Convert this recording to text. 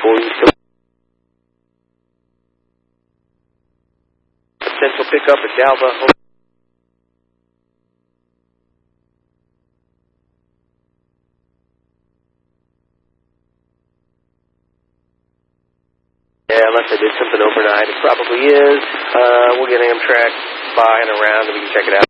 Potential pickup at Dalva. Yeah, unless I did something overnight, it probably is. We'll get Amtrak by and around and we can check it out.